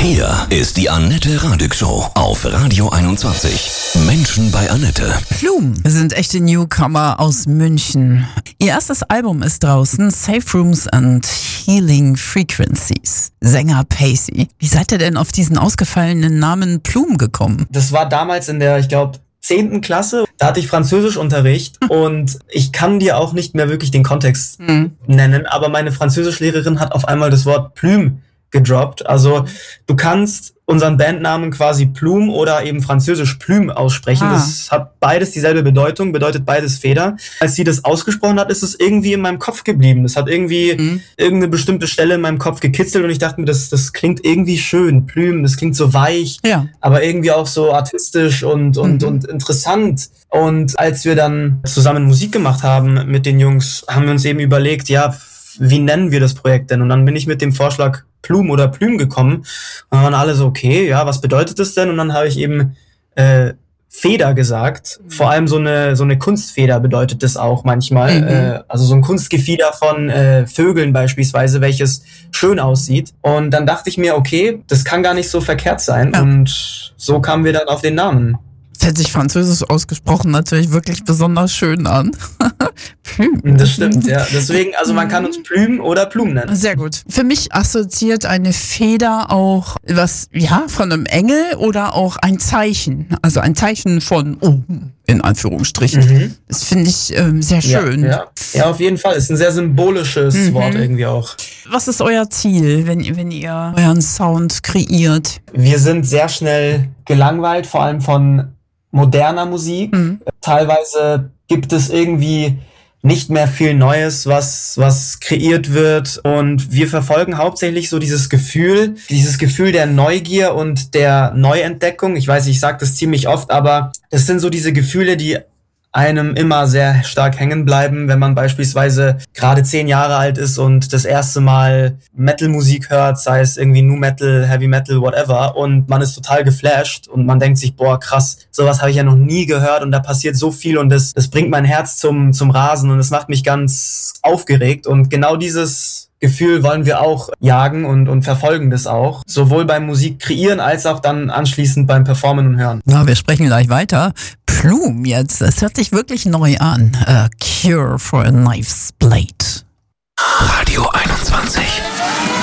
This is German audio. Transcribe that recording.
Hier ist die Annette Radig Show auf Radio 21. Menschen bei Annette. Plume sind echte Newcomer aus München. Ihr erstes Album ist draußen, Safe Rooms and Healing Frequencies. Sänger Pacey. Wie seid ihr denn auf diesen ausgefallenen Namen Plume gekommen? Das war damals in der, 10. Klasse. Da hatte ich Französischunterricht und ich kann dir auch nicht mehr wirklich den Kontext nennen, aber meine Französischlehrerin hat auf einmal das Wort Plume gedroppt. Also du kannst unseren Bandnamen quasi Plume oder eben französisch Plume aussprechen. Das hat beides dieselbe Bedeutung, bedeutet beides Feder. Als sie das ausgesprochen hat, ist es irgendwie in meinem Kopf geblieben. Das hat irgendwie irgendeine bestimmte Stelle in meinem Kopf gekitzelt und ich dachte mir, das klingt irgendwie schön. Plume, das klingt so weich, aber irgendwie auch so artistisch und interessant. Und als wir dann zusammen Musik gemacht haben mit den Jungs, haben wir uns eben überlegt, wie nennen wir das Projekt denn? Und dann bin ich mit dem Vorschlag Plume oder Plume gekommen. Und dann waren alle so, okay, was bedeutet das denn? Und dann habe ich eben Feder gesagt. Vor allem so eine Kunstfeder bedeutet das auch manchmal. Also so ein Kunstgefieder von Vögeln beispielsweise, welches schön aussieht. Und dann dachte ich mir, okay, das kann gar nicht so verkehrt sein. Ja. Und so kamen wir dann auf den Namen. Das hört sich französisch ausgesprochen natürlich wirklich besonders schön an. Plume. Das stimmt, ja. Deswegen, also man kann uns Plume oder Plume nennen. Sehr gut. Für mich assoziiert eine Feder auch was, von einem Engel oder auch ein Zeichen. Also ein Zeichen von oben, in Anführungsstrichen. Das finde ich sehr schön. Ja, auf jeden Fall. Ist ein sehr symbolisches Wort irgendwie auch. Was ist euer Ziel, wenn ihr euren Sound kreiert? Wir sind sehr schnell gelangweilt, vor allem von moderner Musik. Teilweise gibt es irgendwie nicht mehr viel Neues, was kreiert wird. Und wir verfolgen hauptsächlich so dieses Gefühl der Neugier und der Neuentdeckung. Ich weiß, ich sage das ziemlich oft, aber es sind so diese Gefühle, die einem immer sehr stark hängen bleiben, wenn man beispielsweise gerade 10 Jahre alt ist und das erste Mal Metal-Musik hört, sei es irgendwie Nu Metal, Heavy Metal, whatever, und man ist total geflasht und man denkt sich, boah, krass, sowas habe ich ja noch nie gehört und da passiert so viel und das bringt mein Herz zum Rasen und es macht mich ganz aufgeregt und genau dieses Gefühl wollen wir auch jagen und verfolgen das auch. Sowohl beim Musik kreieren als auch dann anschließend beim Performen und Hören. Ja, wir sprechen gleich weiter. Plume jetzt, das hört sich wirklich neu an. A Cure for a Knife's Blade. Radio 21.